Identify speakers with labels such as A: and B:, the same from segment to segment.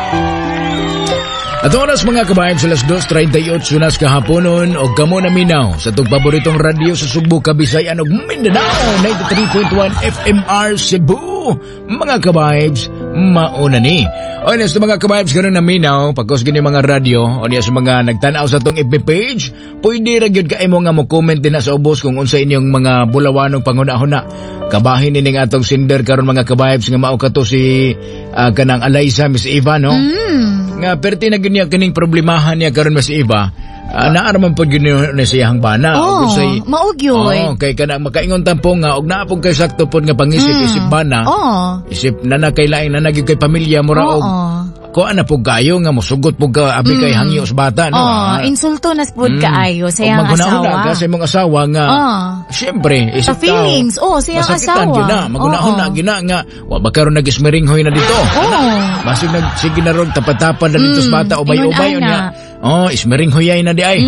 A: At oras mga kabayan sa alas 2:38 nas kahaponon o kamo na minaw sa itong paboritong radyo sa Sugbo, Kabisayan ug Mindanao 93.1 FMR Cebu. Mga kabahibs, mauna ni. O niya sa mga kabahibs karon na minaw, pagkos gini mga radyo, o niya sa mga nagtanaw sa itong FB page, pwede ra gyud kaimo nga mo comment din na sa ubos kung unsa inyong mga bulawanong panghuna-huna. Kabahin ining atong sender karon mga kabahibs nga mao kato si kanang Alaysa, Miss Eva, no? Nga perti na ganyan kaning problemahan niya karon Miss Eva. Naaraman po yun na siyang bana.
B: Maugyoy.
A: Kay kana makaingon tampo nga og naapog kay sakto pod nga pangisip-isip bana. Isip na nakailain na naging kay pamilya mo ra og ko ana po kayo nga mosugot po ka abi kay hangyo sa bata, no?
B: Insulto nas pod kaayo sa iyang asawa.
A: Kasi mong asawa nga syempre isip
B: sa feelings sa iyang asawa.
A: Magunahon na gina nga wa ba karon nagismeringhoy na dito. Basig nagsige na rog tapatapan na dito sa bata ubay-ubay niya. Ismeringhoyay na di ay.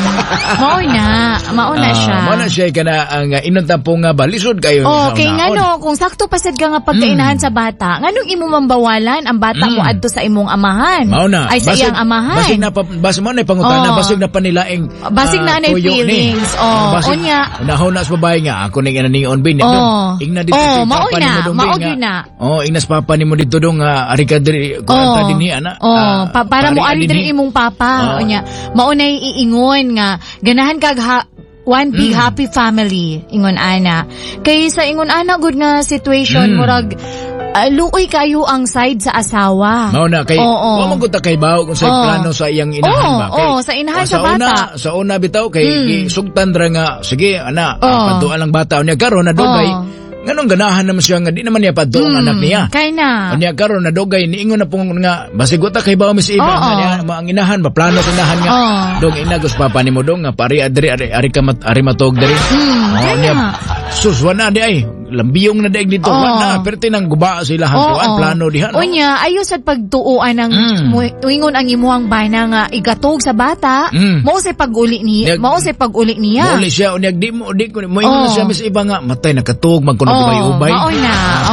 B: Mao na siya.
A: Mao na siya kana ang inunta po nga balisod kayo sa
B: kay ngano kung sakto pasad ka nga pagkainahan sa bata, nganong imo mambawalan ang bata mo adto sa imong amahan? Ay sa iyang amahan.
A: Basig mo na pangutana, basig na panilaing
B: basig na anay feelings. Onya.
A: Unahon na sa babae nga ako ning inanion bin. Ingna dito papa ni mo dong. Ingnas papa ni mo dito dong ari ka diri kuranta dinhi ana.
B: Para mo ari diri imong papa. Onya. Mao na iingon nga ganahan kag one big happy family ingon ana. Kay sa ingon ana good nga situation murag luoy kayo ang side sa asawa.
A: Mao na kay wa man gud ta kay bawo kung sa plano sa iyang inahan ba.
B: Sa inahan sa bata.
A: Sa una bitaw kay sugtan ra nga sige ana paduan lang bata unya karon na dugay. Nganong ganahan naman siya nga di naman niya padto ang anak niya.
B: Kay na.
A: Unya karon na dugay niingon na pong nga basig ta kay bawo Miss Eva nga ang inahan maplano sa inahan nga. Dong inagos papa nimo dong nga pari adri ari ka ari matog diri. Unya sus wana di ay lambiyong na daig dito wana perti nang guba sila hantuan plano diha.
B: Unya ayo sad pagtuuan ng ingon ang imuhang bana nga igatog sa bata. Mao say pag-uli niya. Mao
A: Uli siya unya di mo ingon siya Miss Eva nga matay nakatug magkuno ubay-ubay.
B: Mao na.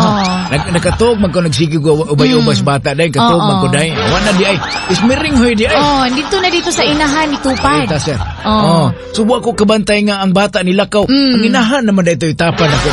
A: Nakatog magko nagsige ubay-ubay sa bata dai katog magko dai. Wana di ay ismeringhoy di ay.
B: Dito sa inahan ni Tupad.
A: Ita sir. Subo ako kabantay nga ang bata nilakaw. Ang inahan naman dito itapan ako.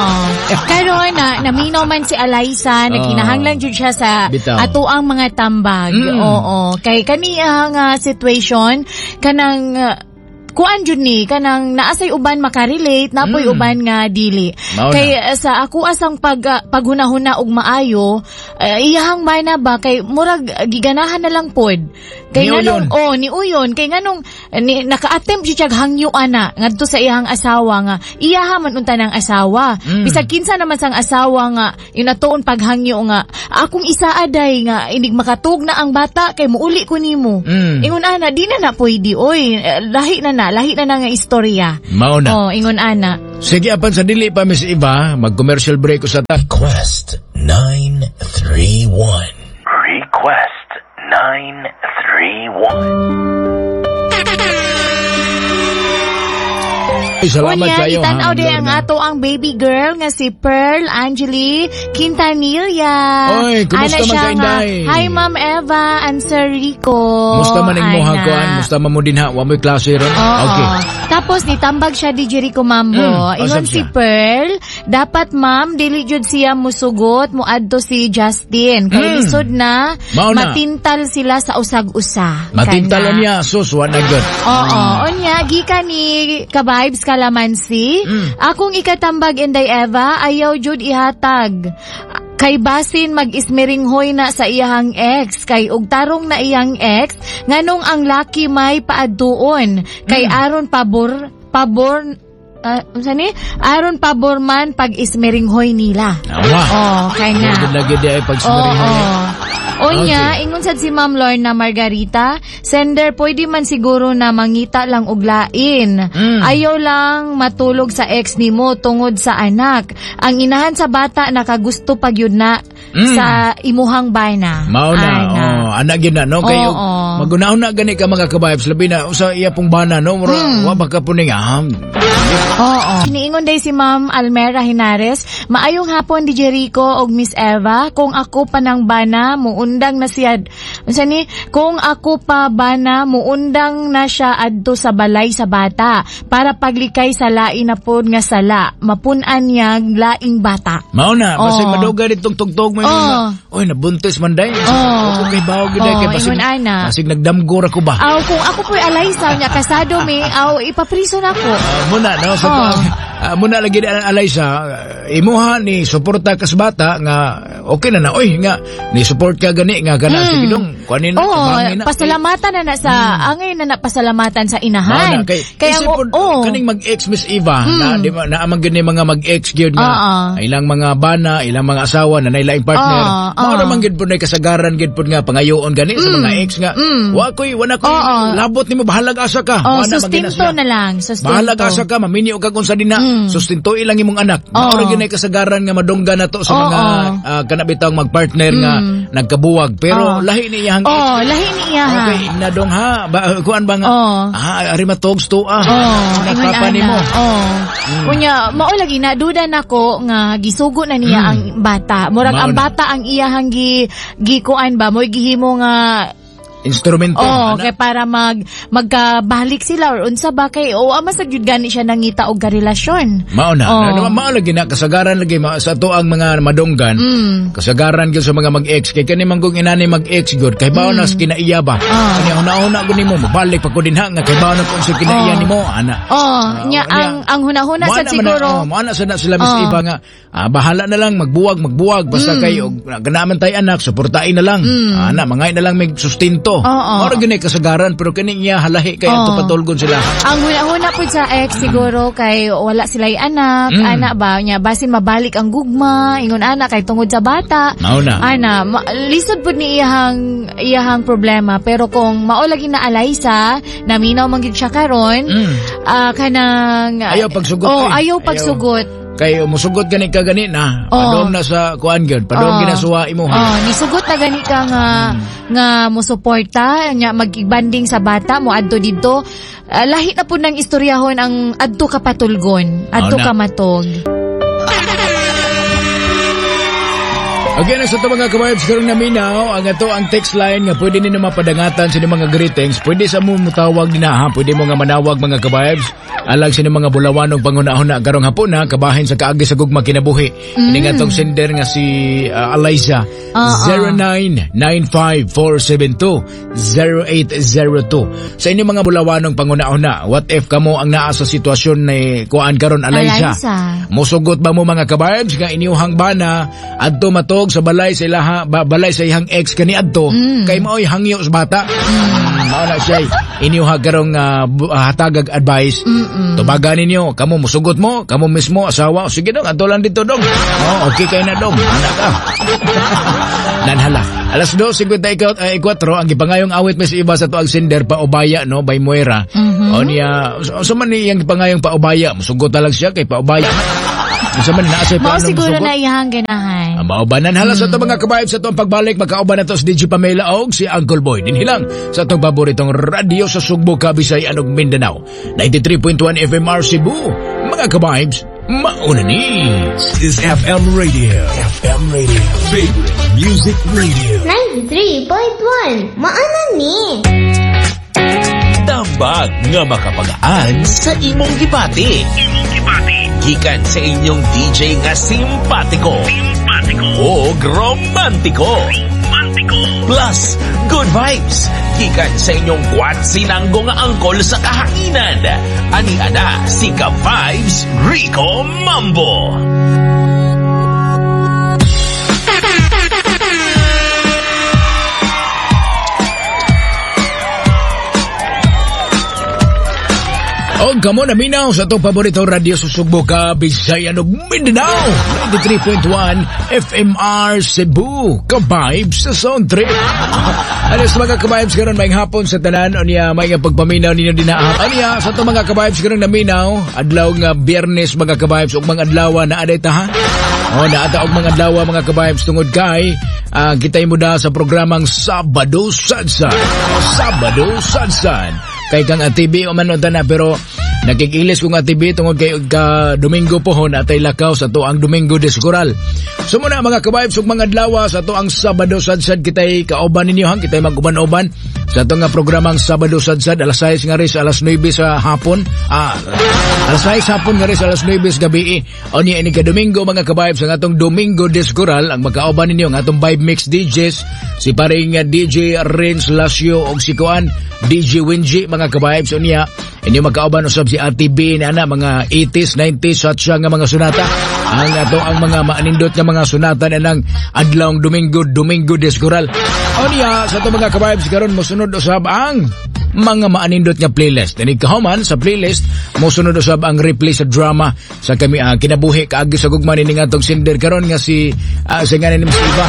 B: Karon naminaw man si Alaysa, nagkinahanglan jud siya sa ato ang mga tambag. Kay kaniya situation kanang kuan jud ni kanang naasay uban makarelate napoy uban nga dili. Kay sa ako asang paghunahuna og maayo iyahang bana ba kay murag giganahan na lang pod. Kay nganong ni uyon kay nganong naka-attempt jud hangyo ana ngadto sa iyang asawa nga iyaha man unta ng asawa. Bisag kinsa naman sang asawa nga inatuon paghangyo nga akong isa aday nga inig makatug na ang bata kay muuli ko nimo. Ingon ana di na pwede oy lahi na nga istorya.
A: Mao na.
B: Ingon ana.
A: Sige apan sa dili pa Miss Eva, mag-commercial break ko sa
C: Request 931. Request 931.
A: Salamat kayo.
B: Tanaw din ang ato ang baby girl nga si Pearl Angeli Quintanilla.
A: Oy, kumusta man ka Inday?
B: Hi Ma'am Eva and Sir Rico.
A: Musta man ing moha kuan? Musta man mo din ha? Wa mo'y klase ron? Okay.
B: Tapos nitambag siya di Jericho Mambo. Ingon si Pearl, dapat ma'am dili jud siya musugot muadto si Justin. Kay lisod na matintal sila sa usag-usa.
A: Matintal niya sus wa na gud.
B: Onya gikan ni ka-vibes Kalamansi. Akong ikatambag Inday Eva, ayaw jud ihatag. Kay basin mag-ismeringhoy na sa iyahang ex. Kay ug tarong na iyang ex, nganong ang laki may paadtuon. Kay aron pabor aron pabor man pag ismeringhoy nila. Kay nga.
A: Lagi di ay pag ismeringhoy.
B: Onya, ingon sad si Ma'am Lorna Margarita, sender pwede man siguro na mangita lang og lain. Ayaw lang matulog sa ex nimo tungod sa anak. Ang inahan sa bata nakagusto pag yun na sa imuhang bana.
A: Mao na. Anak gyud na no kayo. Magunahon na gani ka mga kabayabs labi na usa iya pong bana no. Wa ba ka puning
B: Oo. Iniingon day si Ma'am Almera Hinares, maayong hapon DJ Rico og Miss Eva, kung ako pa nang bana muundang na siya. Unsa ni? Kung ako pa bana muundang na siya adto sa balay sa bata para paglikay sa lain na pod nga sala, mapun-an niya laing bata.
A: Mao na, basig maduga ditong tugtog mo oy nabuntis man day. Okay bawo gid kay basig nagdamgor ako ba.
B: Aw kung ako po'y Alaysa niya kasado mi, aw ipapriso na ako.
A: Muna no sa muna lagi ni Alaysa, imuha ni suporta kas bata nga okay na oy nga ni support ka gani nga kana sige dong kunin na.
B: Pasalamatan na sa angay na pasalamatan sa inahan.
A: Kaya kaning mag-ex Miss Eva na amang gani mga mag-ex gyud nga ilang mga bana, ilang mga asawa na nailaing partner. Mao man gid pud nay kasagaran gid pud nga pangayoon gani sa mga ex nga wa koy labot nimo bahalag asa ka.
B: Sustento na lang, sustento.
A: Bahalag asa ka maminyo ka kun sa dina. Sustento ilang imong anak. Mao ra gyud nay kasagaran nga madunggan nato sa mga kanabitang magpartner nga nagkabuwag pero lahi ni iyang
B: lahi ni iya.
A: Okay, na dong ha. Kuan ba nga? Ari matogs to papa nimo.
B: Unya mao lagi na duda nako nga gisugo na niya ang bata. Murag ang bata ang iyahang gikuan ba mo gihimo nga
A: instrumento.
B: Kay para magkabalik sila or unsa ba kay masag yun gani siya nangita og relasyon.
A: Mao na. Mao lagi na kasagaran lagi sa to ang mga madonggan. Kasagaran gyud sa mga mag-ex kay kani manggong inani mag-ex gyud kay bawo na kinaiya ba. Kani una-una gud nimo mabalik pa ko dinha nga kay bawo na kun sa kinaiya nimo ana.
B: Nya ang hunahuna sa siguro.
A: Mao na sa sila Miss Eva nga bahala na lang magbuwag basta kay ganaman tay anak suportahin na lang. Ana mangay na lang mig sustento. Ora gani kasagaran pero kani niya halahi kay ato patulgon sila.
B: Ang huna po sa ex siguro kay wala sila'y anak, anak ba niya basin mabalik ang gugma, ingon anak kay tungod sa bata. Ana, lisod pud ni iyahang problema pero kung mao lagi na Alaysa, naminaw man gid siya karon, kanang
A: ayaw pagsugot.
B: Ayaw pagsugot.
A: Kay musugot gani ka gani na padong na sa kuan gyud padong ginasuwa imo
B: nisugot na gani ka nga mo suporta nya magibanding sa bata mo adto didto lahi na pud nang istoryahon ang adto ka patulgon adto ka matog.
A: Again, sa ito mga ka-vibes, karong naminaw, ang ito ang text line nga pwede nyo mapadangatan sa mga greetings. Pwede sa mo mutawag din ha. Pwede mo nga manawag mga ka-vibes. Alag sa mga bulawanong pangunahon na karong hapon na, kabahin sa kaagi sa gugma kinabuhi. Ini nga itong sender nga si Alaysa. 0995-472-0802. Sa inyo mga bulawanong pangunahon na, what if kamo ang naa sa sitwasyon na kuan karon Alaysa? Musugot ba mo mga ka-vibes nga inyuhang bana adto matog sa balay sa ihang ex kani adto kay maoy hangyo sa bata. Mao na siya inyuha karong hatagag advice. Tubagan ninyo kamo musugot mo kamo mismo asawa sige dong adto lang dito dong. Okay kay na dong anak ka. Nanhala. Alas 2:54 ang gipangayong awit Miss Eva sa tuang sender pa Ubaya no by Moira. O niya so man niyang gipangayong pa Ubaya musugot na lang siya kay pa Ubaya. Sa man na sa plano
B: siguro na iyang ganahan.
A: Maubanan hala sa to mga kabayb sa tong pagbalik magkauban nato si DJ Pamela og si Uncle Boy dinhilang sa tong paboritong radio sa Sugbo, Kabisayan ug Mindanao 93.1 FMR Cebu. Mga kabayb mauna ni
C: is FM Radio. FM Radio. Favorite Music Radio.
D: 93.1 maana ni.
C: Tambag nga makapagaan sa imong gibati. Gikan sa inyong DJ nga simpatiko o romantiko. Plus, good vibes. Gikan sa inyong kwatsinanggo nga angkol sa kahanginan. Ani-ana si Ka-Vibes Rico Mambo.
A: Og kamo naminaw sa itong paboritong radio sa Sugbo, Kabisayan ug Mindanao 93.1 FMR Cebu. Ka-vibes sa sound trip. Alas mga ka-vibes karon may hapon sa tanan o niya may pagpaminaw ninyo dinahap. Aniya sa itong mga ka-vibes karon naminaw adlaw nga Biyernes mga ka-vibes ug mga adlaw na aday ta ha. Naata og mga adlaw mga ka-vibes tungod kay kitay mo da sa programang Sabado Sansan. Sabado Sansan. Kay kang TV o manon na pero Nakikilis kong atibi tungod kay ka Domingo pohon atay lakaw sa to ang Domingo Descoral. So muna mga ka-vibes ug mga adlaw sa to ang Sabado Sadsad kitay kaoban ninyo hang kitay mag-uban-uban sa to nga programang Sabado Sadsad alas 6 nga rin sa alas 9 sa hapon. Alas 6 hapon nga rin sa alas 9 gabi. O niya ini ka Domingo mga ka-vibes ang atong Domingo Descoral ang magkaoban ninyo ang atong Vibe Mix DJs si paring DJ Renz Lacio og si Kuan DJ Winji mga ka-vibes o niya inyo magkaoban usab si Ate B na mga 80s, 90s at siya nga mga sunata. Ang ato ang mga maanindot nga mga sunata na ng adlawng Domingo Descoral. O niya, sa ito mga ka-vibes karon mosunod usab ang mga maanindot nga playlist. Dinig kahuman sa playlist, mosunod usab ang replay sa drama sa kami kinabuhi kaagi sa gugma ni nga tong sinder karon nga si ngalan ni Miss Eva.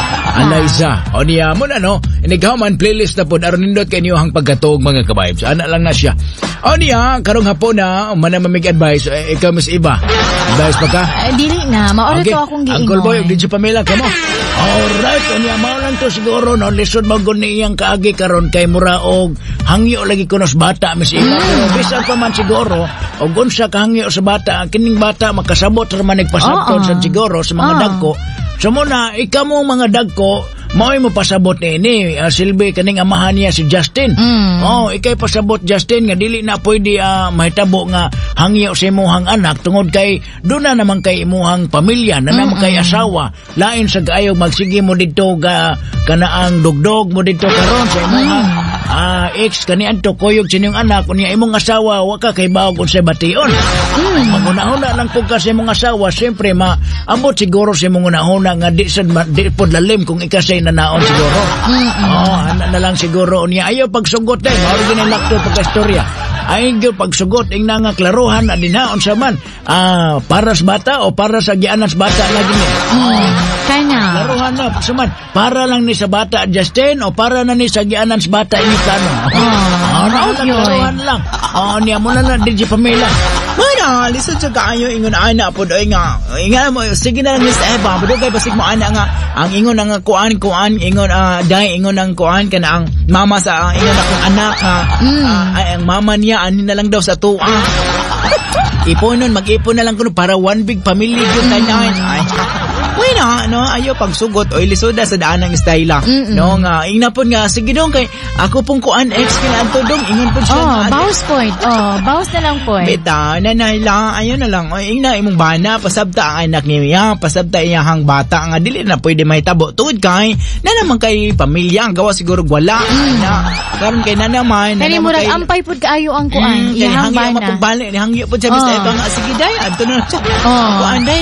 A: Anaysa. O niya mo na no, inighaman playlist na po aron nindot kay niyo hang pagkatog mga ka-vibes. Ana lang na siya. O niya, karong hapon na manamamig advice, ikaw Miss Eva. Advice pa ka?
B: Dili na, maura to akong giingon.
A: Uncle Boy, DJ Pamela ka mo. Alright, o niya, mao lang to siguro no, lisod magun ni iyang kaagi karon kay mura og hangyo lagi kunos bata Miss Eva. Pero bisan pa man siguro, og unsa ka hangyo sa bata, kining bata makasabot ra man nagpasabton sa siguro sa mga dagko. So muna, ikaw mo mga dagko, mao'y mo pasabot ni Silvi kaning amahan niya si Justin. Ikay pasabot Justin nga dili na pwede mahitabo nga hangyo sa imuhang anak tungod kay doon na naman kay imuhang pamilya na naman kay asawa. Lain sa kaayo magsige mo dito kanaang dugdog mo dito karon sa imuhang ex kaniadto koyog sa inyong anak unya imong asawa wa ka kay bawog unsay bation. Maguna-una lang pug ka sa imong asawa siyempre maabot siguro sa imong una-una nga di pod lalim kung ikasay na naon siguro. Ana na lang siguro unya ayo pagsugot day mao gini lakto pagkastorya. Ay gyud pagsugot ing nga klaruhan adinaon sa man para sa bata o para sa gianas bata lagi ni.
B: Kana.
A: Klaruhan na suman para lang ni sa bata Justin o para na ni sa gianas bata ini plano. Klaruhan lang. Niya mo na DJ Pamela. Wala, lisod sa kaayo ingon ana pod ay nga. Ingon mo sige na lang Miss Eva, pero kay basig mo ana nga ang ingon nga kuan ingon dai ingon ang kuan kana ang mama sa ingon akong anak ay ang mama niya ani na lang daw sa tuwa. Iponon mag-ipon na lang kuno para one big family gyud tanan. Ay. Wala, no, ayo pagsugot oy lisoda sa daan ng styla. No nga inapon nga sige dong kay ako pong kuan ex kinaadto dong ingon pud siya.
B: Bounce point. Bounce na lang point.
A: Beta, nanay lang, ayo na lang. Oy ina imong bana pasabta ang anak niya, pasabta iyang bata nga dili na pwede mahitabo tuod kay na naman kay pamilya ang gawa siguro wala na. Karon kay na naman
B: kani murag ampay pud kaayo ang kuan iyang bana.
A: Mapubali ni hangyo pud sa Miss Eva nga sige day adto na siya. Kuan day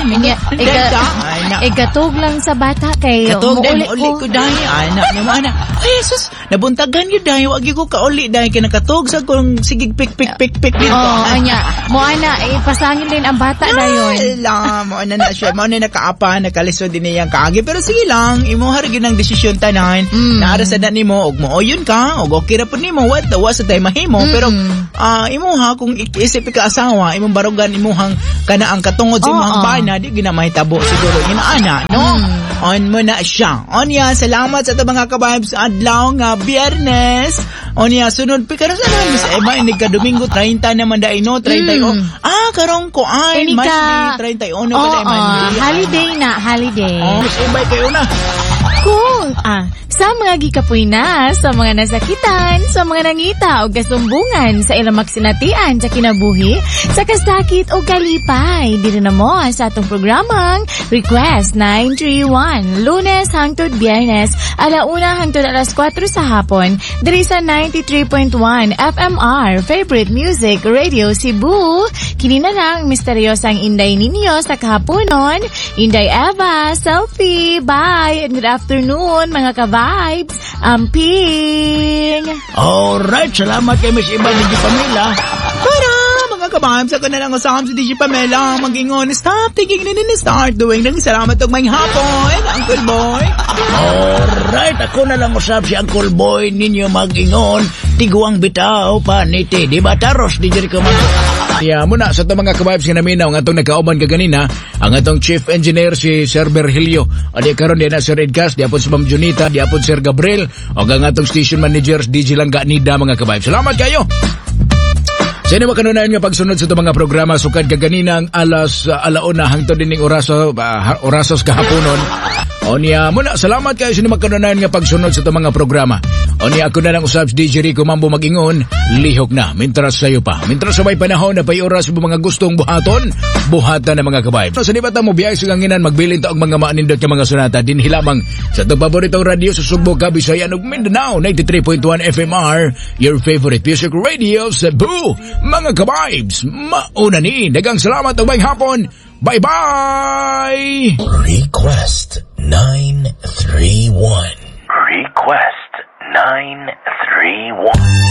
B: igatog lang sa bata kay
A: uli ko dahi anak ni mo anak ay sus nabuntagan yun dahi wag ko kauli dahi kay nakatog sa kung sigig pik dito
B: anya mo ana ipasangin din ang bata dayon
A: mo ana na siya mo na nakaapa nakalisod din niyang kaagi pero sige lang imo harigin ang desisyon tanan naara sa dan nimo og mo yun ka og okay ra pud nimo what sa tay mahimo pero imo ha kung isip ka asawa imong barugan imuhang kana ang katungod sa imong bana di ginamahitabo siguro ana no on mo na siya onya salamat sa mga ka-vibes adlaw nga Biyernes onya sunod pa karon sa Miss Eva inig ka Domingo 30 naman dai no 30 karong ko ay mas 31 pa dai man
B: holiday
A: Miss Eva kayo na
B: kung sa mga gikapoy na, sa mga nasakitan, sa mga nangita o kasumbungan sa ilang maksinatian sa kinabuhi, sa kasakit o kalipay, dito na mo sa atong programang Request 931, Lunes hangtod Biyernes, alauna hangtod alas 4 sa hapon, diri sa 93.1 FMR, Favorite Music Radio Cebu. Kini na lang misteryosang inday ninyo sa kahaponon, Inday Eva, selfie, bye, and good afternoon mga ka-vibes, amping.
A: Alright, salamat kay Miss Eva DJ Pamela. Para mga ka-vibes, ako na lang usaham si DJ Pamela mag-ingon, stop thinking na start doing nang salamat og may hapon, Uncle Boy. Alright, ako na lang usaham si Uncle Boy ninyo mag-ingon, tiguang bitaw paniti, di ba taros di jeri ko man. Kaya muna sa itong mga ka-vibes nga naminaw ang atong nagkaoban kaganina ang atong chief engineer si Sir Berhilio o di karon di na Sir Edcast, di apon si Ma'am Junita, di apon Sir Gabriel o ang atong station managers DJ Langga Nida mga ka-vibes. Salamat kayo! Sa inyo makanunayan nga pagsunod sa itong mga programa sukad kaganinang alas alauna hangtod dining orasos kahaponon. O niya, muna, salamat kayo sa inyo makanunayan nga pagsunod sa itong mga programa. O niya, ako na lang usab DJ Rico Mambo mag-ingon, lihok na, mintras sayo pa. Mintras sabay panahon na pay oras sa mga gustong buhaton, buhatan na mga kabayan. Sa nibata mo biyay sa ganginan, magbilin taong mga maanindot ng mga sunata, din hilamang sa itong paboritong radio sa Sugbo, Kabisayan ug Mindanao, 93.1 FMR, your favorite music radio, Cebu. Mga kabibes, mauna ni, dagang salamat ang may hapon. Bye-bye!
C: Request 931.
E: Request 931.